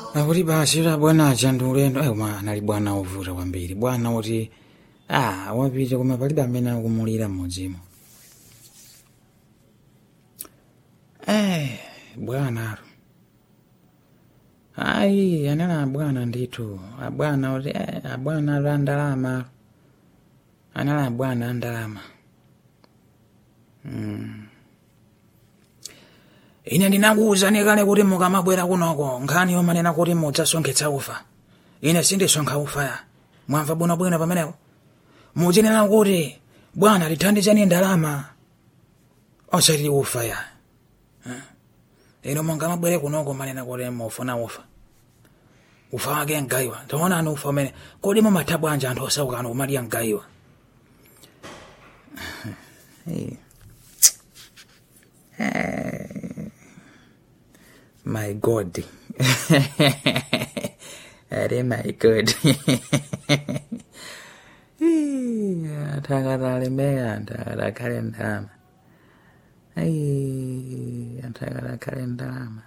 Akuti basi bwana achandulendo anali bwana ovuta kwambiri bwana kuti wapita koma palibe amene akumulira mmodzimu. Bwana ayi anala bwana ndithu abwana kuti abwana la ndalama anala bwana ndalama. Ine ndinakuwuzani kale kuti mukamabwera kunoko nkhani yomanena kuti mudzasonkhetsa ufa. Ine sindisonkha ufa ya. Mwamva bwinobwino pamenepo. Muchenera kuti bwana tithandizeni ndalama osati ufa ya. Ino mungamabwere kunoko manena kuti mufuna ufa. Ufa wake ngaiwa. Taonani ufa umene kodi mumatha bwanji anthu osaukana kumadya ngaiwa. My God. Are my God. Takatale mea takatale kalendama. Takatale kalendama.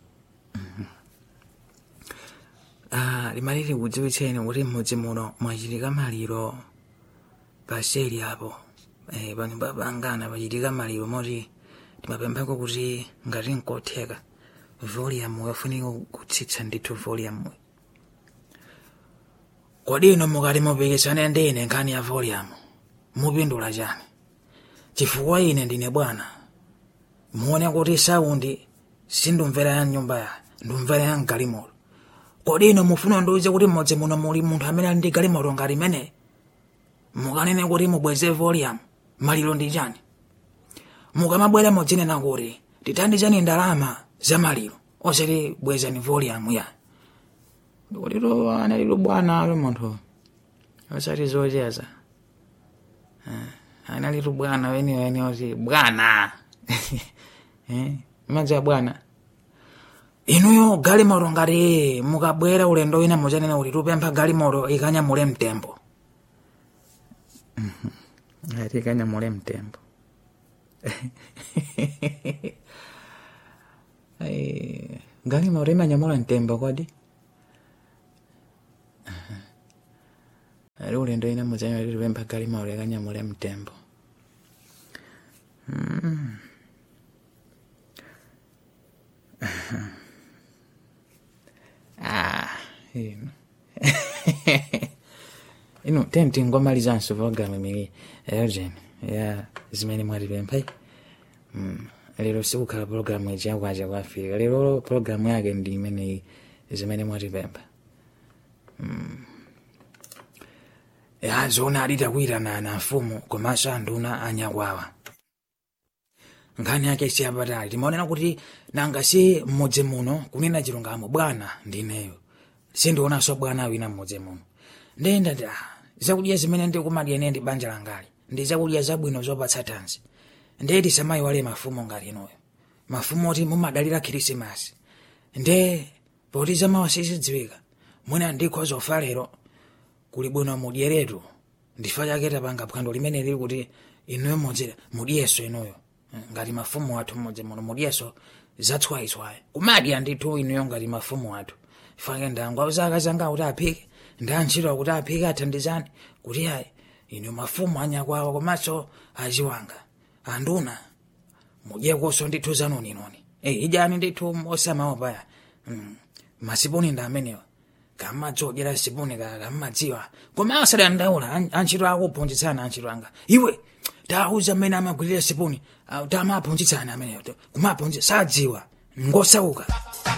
Limaliri kudziwitseni kuti mmodzi muno mwachitika maliro paseli apo. Panyumba pangana pachitika maliro moti timapemphako kuti ngati nkotheka volume yafunika kutsitsa ndithu volume. Kodi ino mukati mupikisane ndi ine nkhani ya volume mupindula chani? Chifukwa ine ndine bwana muone kuti saundi sindumvera ya nyumba ya ndumvera ya galimoto. Kodi ino mufuna ndiuze kuti mmodzi muno muli munthu amene ali ndi galimoto ngati imene mukanene kuti mubweze volume maliro ndi chani? Mukamabwera modzinena kuti tithandizeni ndalama za maliro osati bwezani volume ya. Ndikuti analilo bwana alo munthu osati zocheza. Analilo bwana weni oti bwana. Madza bwana. Inuyo galimoto ngati mukabwera ulendo wina muchanena kuti tupempha galimoto ikanyamule mtembo. Ati ikanyamule mtembo. Galimoto imanyamula mtembo kodi? Ali ulendo wina muchanena kuti tupempha galimoto ikanyamule mtembo. Ino tenti ngomalizanso program imili Eugene ya zimene mwatipempha. Lero sikukhala program ichakwacha kwa Afrika. Lero program yake ndi imene zimene mwatipempha. Zona alitakwirana na mfumu komanso anduna anyakwawa. Nkhani yake siyapatali timaonera kuti nanga si mmodzi muno kunena chilungamo bwana ndineyo. Sindionanso bwana wina mmodzi muno. Ndenda zakudya zimene ndikumadya ine ndi banja langali ndi zakudya zabwino zopatsa thanzi. Ndeti samayi wale mafumu ngati inoyo. Mafumu oti mumadalira Krismasi. Poti zamawa sizidziwika. Mwina ndikho zofa lero kuli bwino mudyeretu. Ndifa chake tapanga phwando limene lili kuti inuyo modzera mudyeso inoyo. Ngati mafumu athu mmodzi muno mudyeso zatswaitswayi. Kumadya ndithu inuyo ngati mafumu athu. Fake ndangwa uzaka zanga kuti aphike. Ndanchira kuti aphike athandizani kuti ayi ino mafumu anyakwawa komanso achiwanga anduna mudyekonso ndithu zanoni noni. Ijani ndithu osamaopa ya. Masipuni ndi amenewa. Kamachodyera sipuni kamadziwa. Koma asadandaula antchito akuphunzitsana antchito anga. Iwe tauza mmene amagwirira sipuni tamaphunzitsana amenewa. Kumaphunzitsa sadziwa ngosauka.